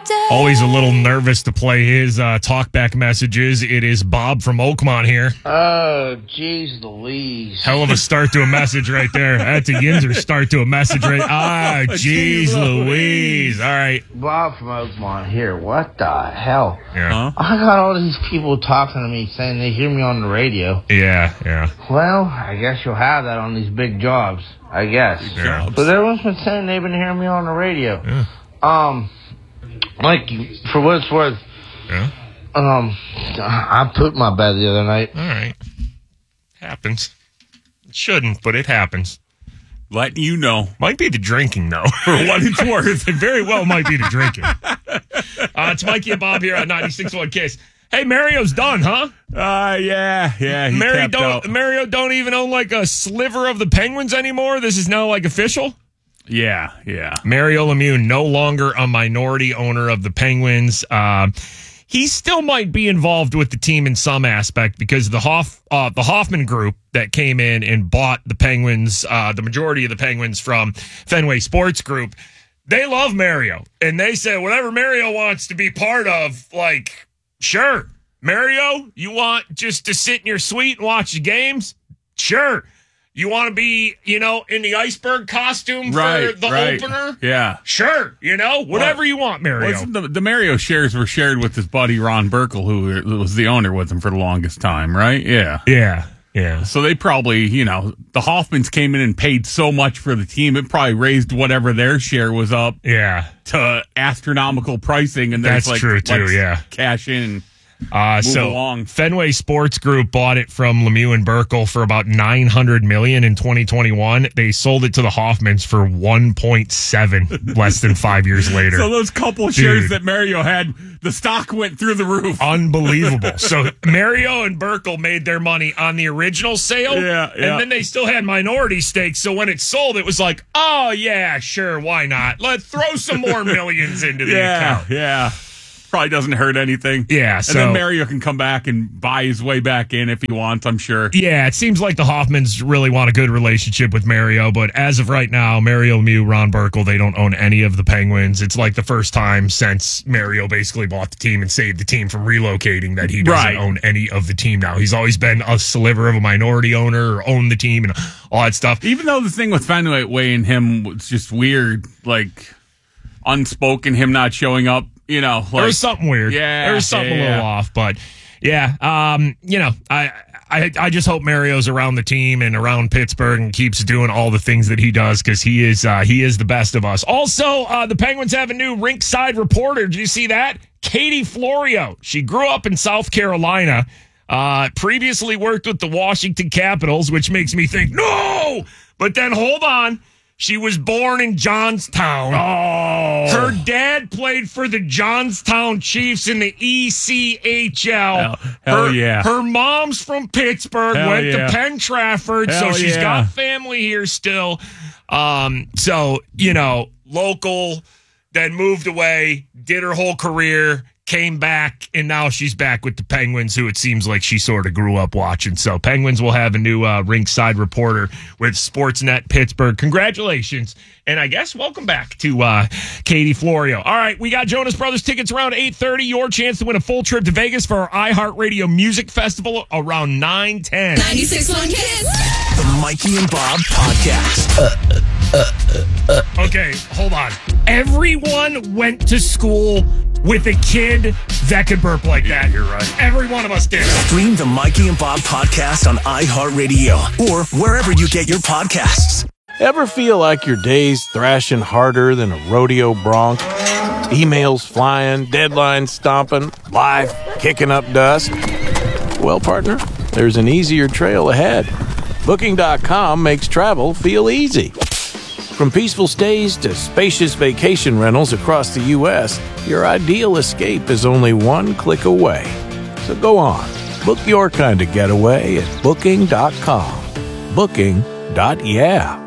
Always a little nervous to play his talkback messages. It is Bob from Oakmont here. Oh, jeez Louise. Hell of a start to a message right there. That's a Yinzer start to a message right. Ah, jeez Louise. All right. Bob from Oakmont here. What the hell? Yeah. I got all these people talking to me saying they hear me on the radio. Yeah. Well, I guess you'll have that on these big jobs. I guess. Yeah. But everyone's been saying they've been hearing me on the radio. Yeah. Like, for what it's worth, Yeah. I pooped my bed the other night. All right. Happens. It shouldn't, but it happens. Letting you know. Might be the drinking, though. For what it's worth. It very well might be the drinking. It's Mikey and Bob here on 96.1 KISS. Hey, Mario's done, huh? Yeah. Mario don't even own like a sliver of the Penguins anymore? This is now like official? Yeah. Mario Lemieux no longer a minority owner of the Penguins. He still might be involved with the team in some aspect because the Hoffman Group that came in and bought the Penguins, the majority of the Penguins from Fenway Sports Group, they love Mario. And they said, whatever Mario wants to be part of, like, sure. Mario, you want just to sit in your suite and watch the games? Sure. You want to be, in the iceberg costume for the opener? Yeah. Sure. Whatever you want, Mario. The Mario shares were shared with his buddy Ron Burkle, who was the owner with him for the longest time, right? Yeah. Yeah. So they probably, the Hoffmans came in and paid so much for the team, it probably raised whatever their share was up to astronomical pricing. And that's true, too, yeah. Cash in. So along. Fenway Sports Group bought it from Lemieux and Burkle for about $900 million in 2021. They sold it to the Hoffmans for 1.7 less than 5 years later. So those couple shares that Mario had, the stock went through the roof. Unbelievable. So Mario and Burkle made their money on the original sale, yeah. And then they still had minority stakes. So when it sold, it was like, oh yeah, sure, why not? Let's throw some more millions into the account. Yeah. Probably doesn't hurt anything. Yeah, and then Mario can come back and buy his way back in if he wants, I'm sure. Yeah, it seems like the Hoffmans really want a good relationship with Mario, but as of right now, Mario Lemieux, Ron Burkle, they don't own any of the Penguins. It's like the first time since Mario basically bought the team and saved the team from relocating that he doesn't own any of the team now. He's always been a sliver of a minority owner or owned the team and all that stuff. Even though the thing with Fenway and him was just weird, like unspoken, him not showing up. There was something weird. Yeah. There was something a little off, but yeah. I just hope Mario's around the team and around Pittsburgh and keeps doing all the things that he does because he is the best of us. Also, the Penguins have a new rinkside reporter. Did you see that? Katie Florio. She grew up in South Carolina. Previously worked with the Washington Capitals, which makes me think, no! But then hold on. She was born in Johnstown. Oh. Her dad played for the Johnstown Chiefs in the ECHL. Hell yeah. Her mom's from Pittsburgh, went to Penn Trafford, so she's got family here still. Local, then moved away, did her whole career, came back, and now she's back with the Penguins, who it seems like she sort of grew up watching. So Penguins will have a new rinkside reporter with Sportsnet Pittsburgh. Congratulations. And I guess welcome back to Katie Florio. All right, we got Jonas Brothers tickets around 8:30. Your chance to win a full trip to Vegas for our iHeartRadio Music Festival around 9:10. 96.1 KISS. The Mikey and Bob Podcast. Okay, hold on. Everyone went to school with a kid that could burp like that. You're right. Every one of us did. Stream the Mikey and Bob Podcast on iHeartRadio or wherever you get your podcasts. Ever feel like your day's thrashing harder than a rodeo bronc? Emails flying, deadlines stomping, life kicking up dust? Well, partner, there's an easier trail ahead. Booking.com makes travel feel easy. From peaceful stays to spacious vacation rentals across the U.S., your ideal escape is only one click away. So go on, book your kind of getaway at Booking.com. Booking.yeah.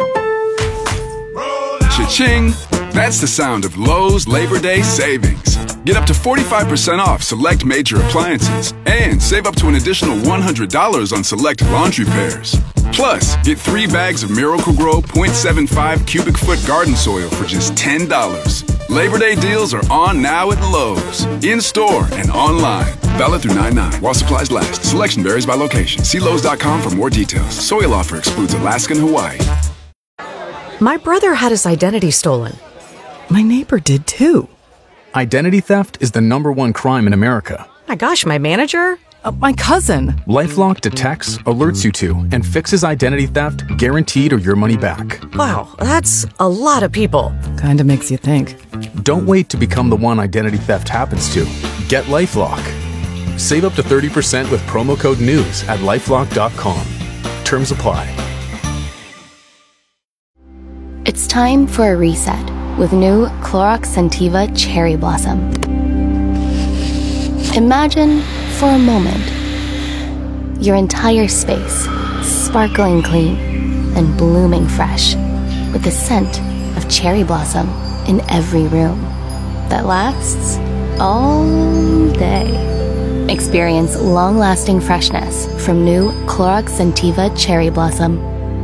Cha-ching! That's the sound of Lowe's Labor Day savings. Get up to 45% off select major appliances and save up to an additional $100 on select laundry pairs. Plus, get 3 bags of Miracle-Gro 0.75 cubic foot garden soil for just $10. Labor Day deals are on now at Lowe's. In-store and online. Valid through 9/9 while supplies last. Selection varies by location. See Lowe's.com for more details. Soil offer excludes Alaska and Hawaii. My brother had his identity stolen. My neighbor did too. Identity theft is the #1 crime in America. My gosh, my manager? My cousin. LifeLock detects, alerts you to, and fixes identity theft guaranteed or your money back. Wow, that's a lot of people. Kinda makes you think. Don't wait to become the one identity theft happens to. Get LifeLock. Save up to 30% with promo code NEWS at LifeLock.com. Terms apply. It's time for a reset with new Clorox Scentiva Cherry Blossom. Imagine, for a moment, your entire space sparkling clean and blooming fresh with the scent of cherry blossom in every room that lasts all day. Experience long-lasting freshness from new Clorox Scentiva Cherry Blossom.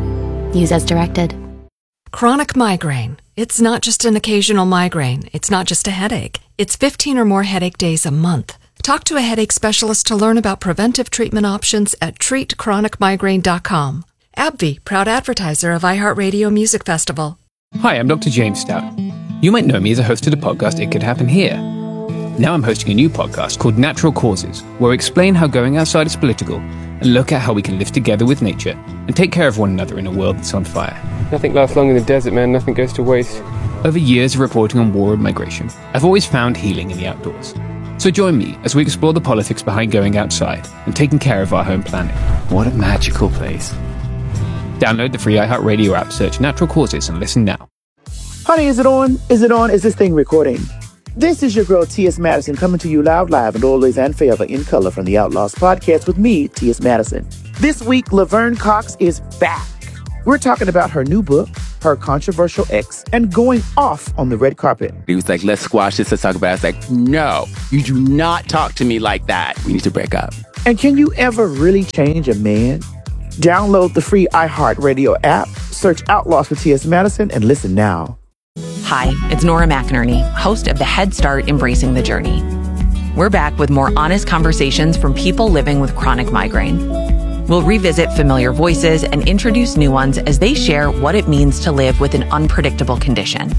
Use as directed. Chronic migraine. It's not just an occasional migraine. It's not just a headache. It's 15 or more headache days a month. Talk to a headache specialist to learn about preventive treatment options at treatchronicmigraine.com. AbbVie, proud advertiser of iHeartRadio Music Festival. Hi, I'm Dr. James Stout. You might know me as a host of the podcast It Could Happen Here. Now I'm hosting a new podcast called Natural Causes, where I explain how going outside is political and look at how we can live together with nature and take care of one another in a world that's on fire. Nothing lasts long in the desert, man. Nothing goes to waste. Over years of reporting on war and migration, I've always found healing in the outdoors. So join me as we explore the politics behind going outside and taking care of our home planet. What a magical place. Download the free iHeartRadio app, search Natural Causes, and listen now. Honey, is it on? Is it on? Is this thing recording? This is your girl, T.S. Madison, coming to you loud, live, and always and forever in color from the Outlaws podcast with me, T.S. Madison. This week, Laverne Cox is back. We're talking about her new book, her controversial ex, and going off on the red carpet. He was like, let's squash this, let's talk about it. I was like, no, you do not talk to me like that. We need to break up. And can you ever really change a man? Download the free iHeartRadio app, search Outlaws with T.S. Madison, and listen now. Hi, it's Nora McInerney, host of the Head Start Embracing the Journey. We're back with more honest conversations from people living with chronic migraine. We'll revisit familiar voices and introduce new ones as they share what it means to live with an unpredictable condition.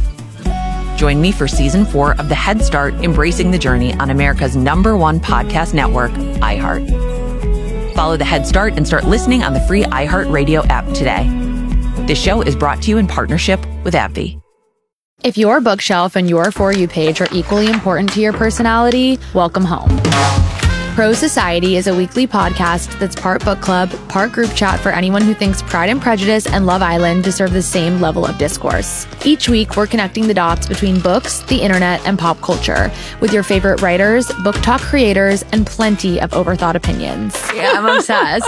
Join me for Season 4 of the Head Start Embracing the Journey on America's #1 podcast network, iHeart. Follow the Head Start and start listening on the free iHeartRadio app today. This show is brought to you in partnership with AbbVie. If your bookshelf and your For You page are equally important to your personality, welcome home. Pro Society is a weekly podcast that's part book club, part group chat for anyone who thinks Pride and Prejudice and Love Island deserve the same level of discourse. Each week, we're connecting the dots between books, the internet, and pop culture with your favorite writers, book talk creators, and plenty of overthought opinions. Yeah, I'm obsessed.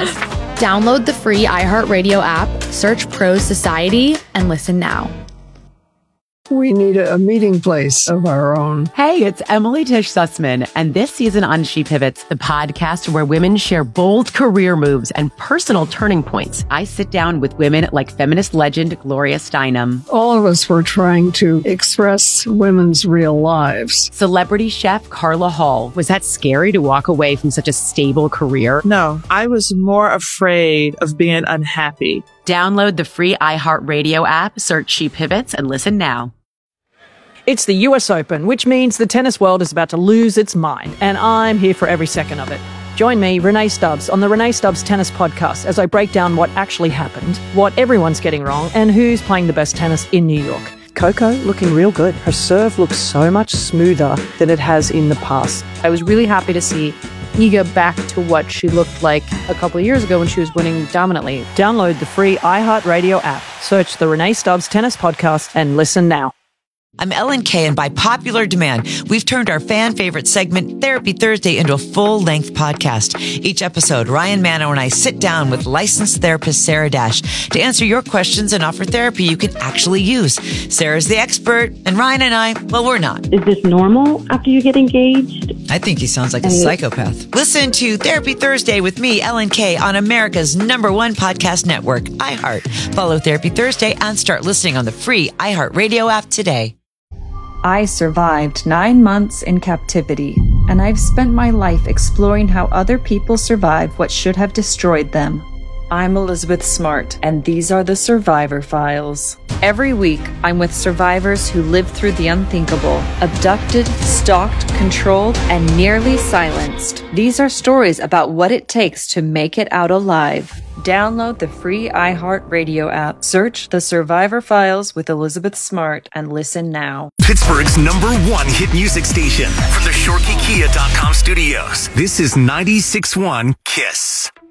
Download the free iHeartRadio app, search Pro Society, and listen now. We need a meeting place of our own. Hey, it's Emily Tish Sussman, and this season on She Pivots, the podcast where women share bold career moves and personal turning points. I sit down with women like feminist legend Gloria Steinem. All of us were trying to express women's real lives. Celebrity chef Carla Hall. Was that scary to walk away from such a stable career? No, I was more afraid of being unhappy. Download the free iHeartRadio app, search She Pivots, and listen now. It's the US Open, which means the tennis world is about to lose its mind, and I'm here for every second of it. Join me, Renee Stubbs, on the Renee Stubbs Tennis Podcast as I break down what actually happened, what everyone's getting wrong, and who's playing the best tennis in New York. Coco looking real good. Her serve looks so much smoother than it has in the past. I was really happy to see Iga back to what she looked like a couple of years ago when she was winning dominantly. Download the free iHeartRadio app, search the Renee Stubbs Tennis Podcast, and listen now. I'm Ellen Kay, and by popular demand, we've turned our fan favorite segment, Therapy Thursday, into a full-length podcast. Each episode, Ryan Mano and I sit down with licensed therapist Sarah Dash to answer your questions and offer therapy you can actually use. Sarah's the expert, and Ryan and I, well, we're not. Is this normal after you get engaged? I think he sounds like a psychopath. Listen to Therapy Thursday with me, Ellen Kay, on America's #1 podcast network, iHeart. Follow Therapy Thursday and start listening on the free iHeartRadio app today. I survived 9 months in captivity, and I've spent my life exploring how other people survive what should have destroyed them. I'm Elizabeth Smart, and these are the Survivor Files. Every week, I'm with survivors who lived through the unthinkable, abducted, stalked, controlled, and nearly silenced. These are stories about what it takes to make it out alive. Download the free iHeartRadio app, search The Survivor Files with Elizabeth Smart, and listen now. Pittsburgh's #1 hit music station from the ShorkeyKia.com studios. This is 96.1 KISS.